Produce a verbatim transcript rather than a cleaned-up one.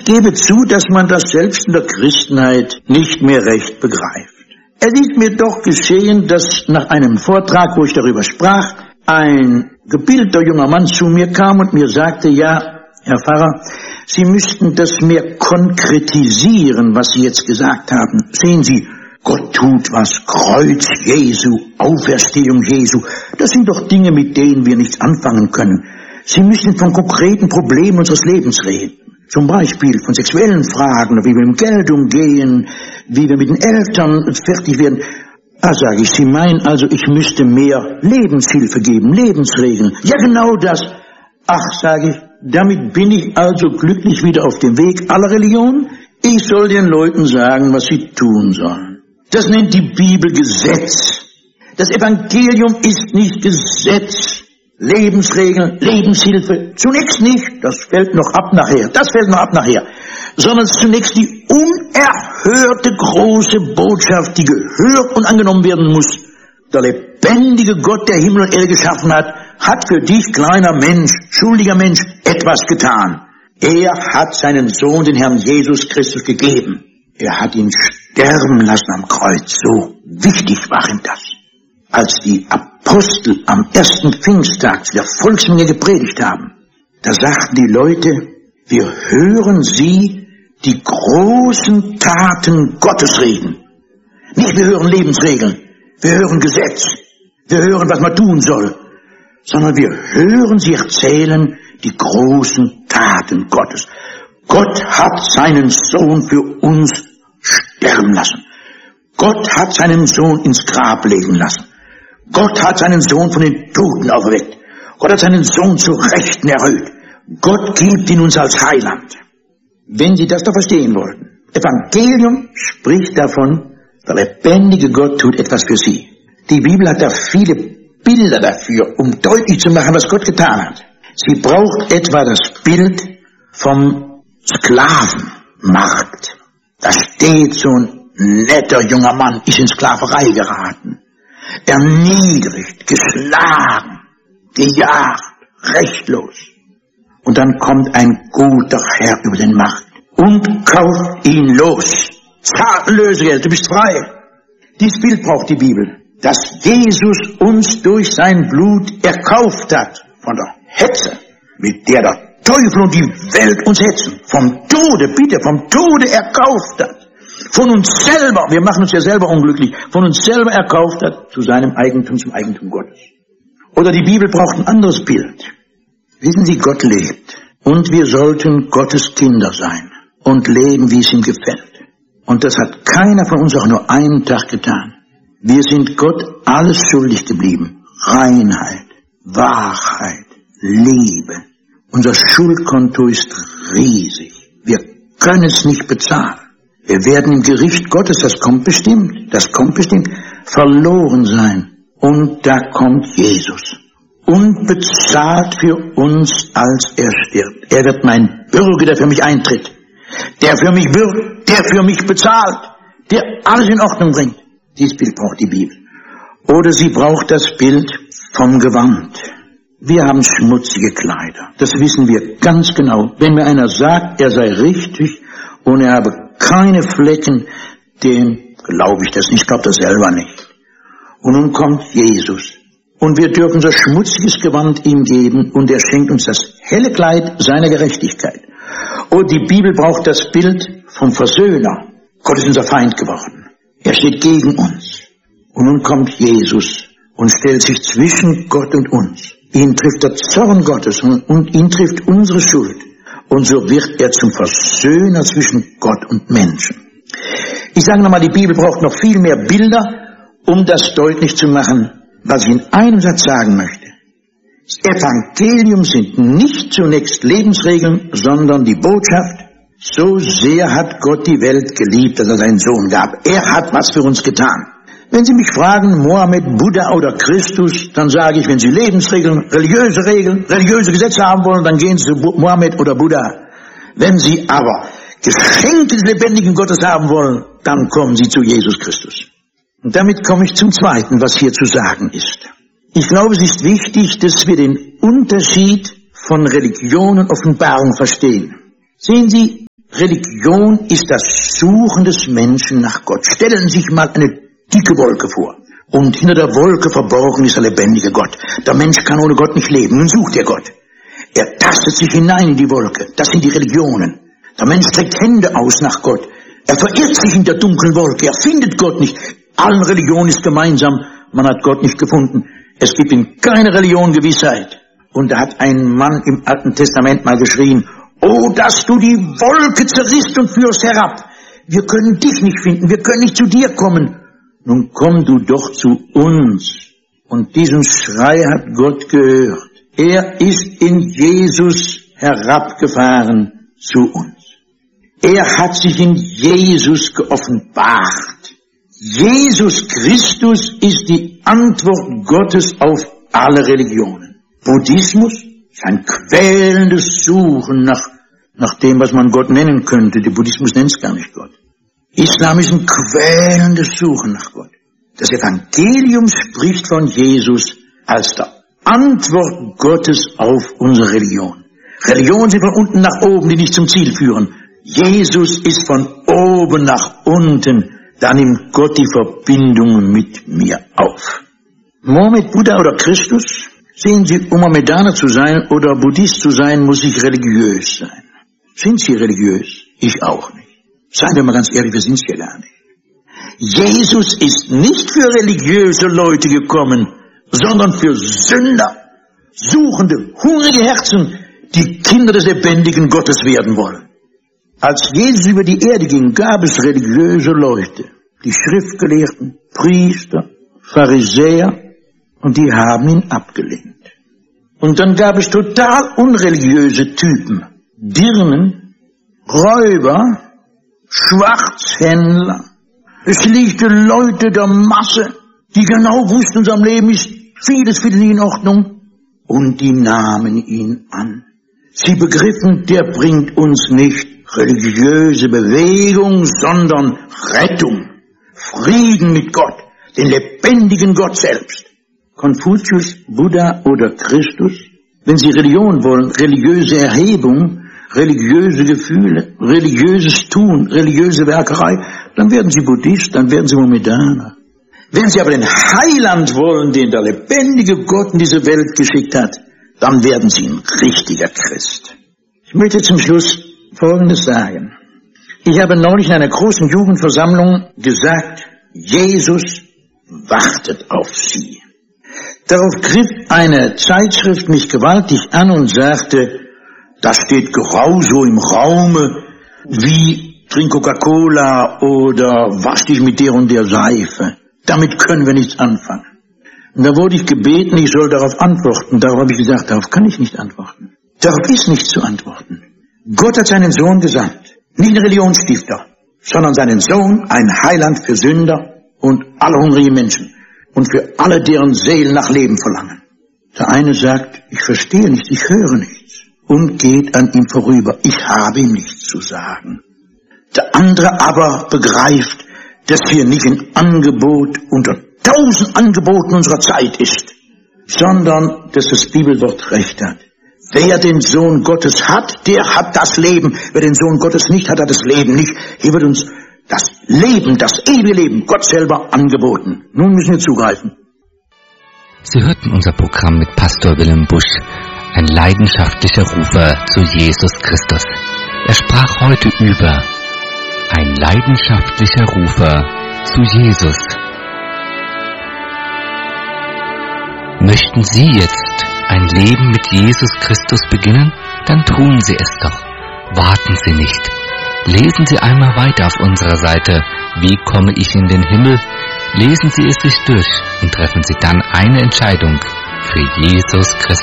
gebe zu, dass man das selbst in der Christenheit nicht mehr recht begreift. Es ist mir doch geschehen, dass nach einem Vortrag, wo ich darüber sprach, ein gebildeter junger Mann zu mir kam und mir sagte, ja, Herr Pfarrer, Sie müssten das mehr konkretisieren, was Sie jetzt gesagt haben. Sehen Sie, Gott tut was, Kreuz Jesu, Auferstehung Jesu, das sind doch Dinge, mit denen wir nichts anfangen können. Sie müssen von konkreten Problemen unseres Lebens reden. Zum Beispiel von sexuellen Fragen, wie wir mit Geld umgehen, wie wir mit den Eltern fertig werden. Ah, sage ich, Sie meinen also, ich müsste mehr Lebenshilfe geben, Lebensregeln. Ja, genau das. Ach, sage ich, damit bin ich also glücklich wieder auf dem Weg aller Religionen. Ich soll den Leuten sagen, was sie tun sollen. Das nennt die Bibel Gesetz. Das Evangelium ist nicht Gesetz. Lebensregeln, Lebenshilfe, zunächst nicht, das fällt noch ab nachher, das fällt noch ab nachher, sondern zunächst die unerhörte große Botschaft, die gehört und angenommen werden muss. Der lebendige Gott, der Himmel und Erde geschaffen hat, hat für dich, kleiner Mensch, schuldiger Mensch, etwas getan. Er hat seinen Sohn, den Herrn Jesus Christus, gegeben. Er hat ihn sterben lassen am Kreuz. So wichtig war ihm das. Als die Apostel am ersten Pfingsttag zu der Volksmenge gepredigt haben, da sagten die Leute, wir hören sie die großen Taten Gottes reden. Nicht wir hören Lebensregeln, wir hören Gesetz, wir hören, was man tun soll, sondern wir hören sie erzählen die großen Taten Gottes. Gott hat seinen Sohn für uns sterben lassen. Gott hat seinen Sohn ins Grab legen lassen. Gott hat seinen Sohn von den Toten auferweckt. Gott hat seinen Sohn zu Rechten erhöht. Gott gibt ihn uns als Heiland. Wenn Sie das doch verstehen wollten. Evangelium spricht davon, der lebendige Gott tut etwas für Sie. Die Bibel hat da viele Bilder dafür, um deutlich zu machen, was Gott getan hat. Sie braucht etwa das Bild vom Sklavenmarkt. Da steht so ein netter junger Mann, ist in Sklaverei geraten. Erniedrigt, geschlagen, gejagt, rechtlos. Und dann kommt ein guter Herr über den Markt und kauft ihn los. Zahlt Lösegeld, du bist frei. Dieses Bild braucht die Bibel, dass Jesus uns durch sein Blut erkauft hat von der Hetze, mit der der Teufel und die Welt uns hetzen. Vom Tode, bitte, vom Tode erkauft hat. Von uns selber, wir machen uns ja selber unglücklich, von uns selber erkauft hat zu seinem Eigentum, zum Eigentum Gottes. Oder die Bibel braucht ein anderes Bild. Wissen Sie, Gott lebt. Und wir sollten Gottes Kinder sein und leben, wie es ihm gefällt. Und das hat keiner von uns auch nur einen Tag getan. Wir sind Gott alles schuldig geblieben. Reinheit, Wahrheit, Liebe. Unser Schuldkonto ist riesig. Wir können es nicht bezahlen. Wir werden im Gericht Gottes, das kommt bestimmt, das kommt bestimmt, verloren sein. Und da kommt Jesus und bezahlt für uns, als er stirbt. Er wird mein Bürger, der für mich eintritt, der für mich bürgt, der für mich bezahlt, der alles in Ordnung bringt. Dieses Bild braucht die Bibel. Oder sie braucht das Bild vom Gewand. Wir haben schmutzige Kleider, das wissen wir ganz genau. Wenn mir einer sagt, er sei richtig und er habe keine Flecken, dem glaube ich das nicht, ich glaube das selber nicht. Und nun kommt Jesus. Und wir dürfen unser schmutziges Gewand ihm geben und er schenkt uns das helle Kleid seiner Gerechtigkeit. Und die Bibel braucht das Bild vom Versöhner. Gott ist unser Feind geworden. Er steht gegen uns. Und nun kommt Jesus und stellt sich zwischen Gott und uns. Ihn trifft der Zorn Gottes und ihn trifft unsere Schuld. Und so wird er zum Versöhner zwischen Gott und Menschen. Ich sage nochmal, die Bibel braucht noch viel mehr Bilder, um das deutlich zu machen, was ich in einem Satz sagen möchte. Das Evangelium sind nicht zunächst Lebensregeln, sondern die Botschaft, so sehr hat Gott die Welt geliebt, dass er seinen Sohn gab. Er hat was für uns getan. Wenn Sie mich fragen, Mohammed, Buddha oder Christus, dann sage ich, wenn Sie Lebensregeln, religiöse Regeln, religiöse Gesetze haben wollen, dann gehen Sie zu Mohammed oder Buddha. Wenn Sie aber Geschenke des lebendigen Gottes haben wollen, dann kommen Sie zu Jesus Christus. Und damit komme ich zum Zweiten, was hier zu sagen ist. Ich glaube, es ist wichtig, dass wir den Unterschied von Religion und Offenbarung verstehen. Sehen Sie, Religion ist das Suchen des Menschen nach Gott. Stellen Sie sich mal eine dicke Wolke vor. Und hinter der Wolke verborgen ist der lebendige Gott. Der Mensch kann ohne Gott nicht leben. Nun sucht er Gott. Er tastet sich hinein in die Wolke. Das sind die Religionen. Der Mensch streckt Hände aus nach Gott. Er verirrt sich in der dunklen Wolke. Er findet Gott nicht. Allen Religionen ist gemeinsam. Man hat Gott nicht gefunden. Es gibt in keiner Religion Gewissheit. Und da hat ein Mann im Alten Testament mal geschrien, oh, dass du die Wolke zerrisst und führst herab. Wir können dich nicht finden. Wir können nicht zu dir kommen. Nun komm du doch zu uns. Und diesen Schrei hat Gott gehört. Er ist in Jesus herabgefahren zu uns. Er hat sich in Jesus geoffenbart. Jesus Christus ist die Antwort Gottes auf alle Religionen. Buddhismus ist ein quälendes Suchen nach, nach dem, was man Gott nennen könnte. Der Buddhismus nennt es gar nicht Gott. Islam ist ein quälendes Suchen nach Gott. Das Evangelium spricht von Jesus als der Antwort Gottes auf unsere Religion. Religionen sind von unten nach oben, die nicht zum Ziel führen. Jesus ist von oben nach unten. Da nimmt Gott die Verbindung mit mir auf. Mohammed, Buddha oder Christus, sehen Sie, um Mohammedaner zu sein oder Buddhist zu sein, muss ich religiös sein. Sind Sie religiös? Ich auch nicht. Seien wir mal ganz ehrlich, wir sind es ja gar nicht. Jesus ist nicht für religiöse Leute gekommen, sondern für Sünder, suchende, hungrige Herzen, die Kinder des lebendigen Gottes werden wollen. Als Jesus über die Erde ging, gab es religiöse Leute, die Schriftgelehrten, Priester, Pharisäer, und die haben ihn abgelehnt. Und dann gab es total unreligiöse Typen, Dirnen, Räuber, Schwarzhändler, schlichte Leute der Masse, die genau wussten, unserem Leben ist vieles für ihn in Ordnung, und die nahmen ihn an. Sie begriffen, der bringt uns nicht religiöse Bewegung, sondern Rettung, Frieden mit Gott, den lebendigen Gott selbst. Konfuzius, Buddha oder Christus, wenn Sie Religion wollen, religiöse Erhebung, religiöse Gefühle, religiöses Tun, religiöse Werkerei, dann werden Sie Buddhist, dann werden Sie Mohammedaner. Wenn Sie aber den Heiland wollen, den der lebendige Gott in diese Welt geschickt hat, dann werden Sie ein richtiger Christ. Ich möchte zum Schluss Folgendes sagen. Ich habe neulich in einer großen Jugendversammlung gesagt, Jesus wartet auf Sie. Darauf griff eine Zeitschrift mich gewaltig an und sagte, das steht grau so im Raume, wie trink Coca-Cola oder wasch dich mit der und der Seife. Damit können wir nichts anfangen. Und da wurde ich gebeten, ich soll darauf antworten. Darauf habe ich gesagt, darauf kann ich nicht antworten. Darauf ist nichts zu antworten. Gott hat seinen Sohn gesandt, nicht ein Religionsstifter, sondern seinen Sohn, ein Heiland für Sünder und alle hungrigen Menschen und für alle, deren Seelen nach Leben verlangen. Der eine sagt, ich verstehe nichts, ich höre nichts und geht an ihm vorüber. Ich habe ihm nichts zu sagen. Der andere aber begreift, dass hier nicht ein Angebot unter tausend Angeboten unserer Zeit ist, sondern dass das Bibelwort recht hat. Wer den Sohn Gottes hat, der hat das Leben. Wer den Sohn Gottes nicht hat, hat das Leben nicht. Hier wird uns das Leben, das ewige Leben, Gott selber angeboten. Nun müssen wir zugreifen. Sie hörten unser Programm mit Pastor Willem Busch, ein leidenschaftlicher Rufer zu Jesus Christus. Er sprach heute über ein leidenschaftlicher Rufer zu Jesus. Möchten Sie jetzt ein Leben mit Jesus Christus beginnen? Dann tun Sie es doch. Warten Sie nicht. Lesen Sie einmal weiter auf unserer Seite Wie komme ich in den Himmel? Lesen Sie es sich durch und treffen Sie dann eine Entscheidung für Jesus Christus.